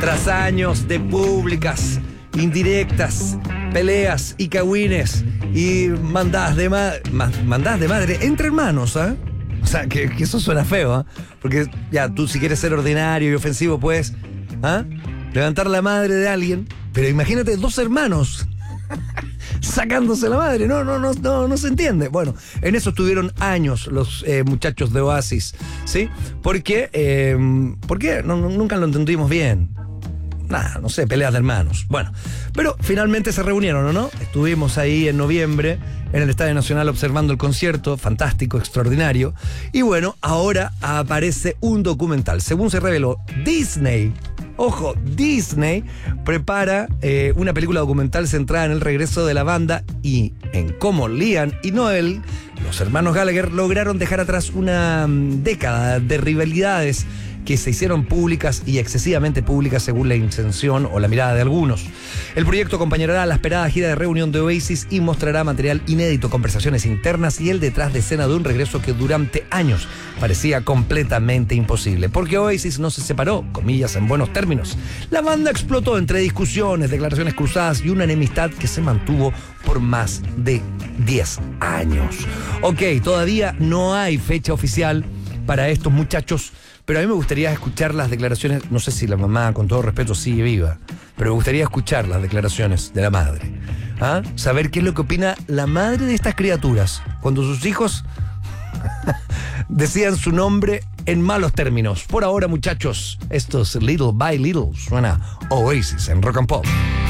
Tras años de públicas, indirectas, peleas y cagüines y mandadas de madre entre hermanos, ¿ah? O sea, que eso suena feo, ¿ah? Porque ya, tú si quieres ser ordinario y ofensivo puedes, ¿ah?, levantar la madre de alguien, pero imagínate dos hermanos sacándose la madre, no se entiende. Bueno, en eso estuvieron años los muchachos de Oasis, ¿sí? Porque nunca lo entendimos bien. Nada, no sé, peleas de hermanos. Bueno, pero finalmente se reunieron, ¿o no? Estuvimos ahí en noviembre en el Estadio Nacional observando el concierto, fantástico, extraordinario. Y bueno, ahora aparece un documental. Según se reveló, Disney prepara una película documental centrada en el regreso de la banda y en cómo Liam y Noel, los hermanos Gallagher, lograron dejar atrás una década de rivalidades que se hicieron públicas y excesivamente públicas según la intención o la mirada de algunos. El proyecto acompañará a la esperada gira de reunión de Oasis y mostrará material inédito, conversaciones internas y el detrás de escena de un regreso que durante años parecía completamente imposible. Porque Oasis no se separó, comillas, en buenos términos. La banda explotó entre discusiones, declaraciones cruzadas y una enemistad que se mantuvo por más de 10 años. Ok, todavía no hay fecha oficial para estos muchachos, pero a mí me gustaría escuchar las declaraciones. No sé si la mamá, con todo respeto, sigue viva, pero me gustaría escuchar las declaraciones de la madre. ¿Ah? Saber qué es lo que opina la madre de estas criaturas cuando sus hijos decían su nombre en malos términos. Por ahora, muchachos, esto es Little by Little. Suena Oasis en Rock and Pop.